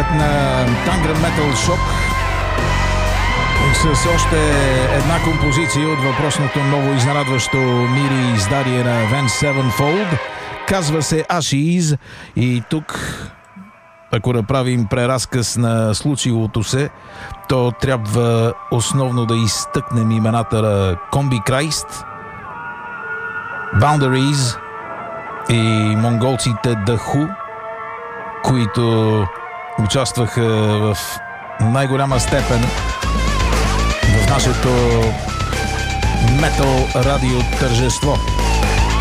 след на Tangram Metal Shock с още една композиция от въпросното ново изненадващо мири издание на Avenged Sevenfold. Казва се Ashes и тук, ако направим преразказ на случилото се, то трябва основно да изтъкнем имената на Combi Christ, Boundaries и монголците The Who, които участваха в най-голяма степен в нашето метал радио тържество.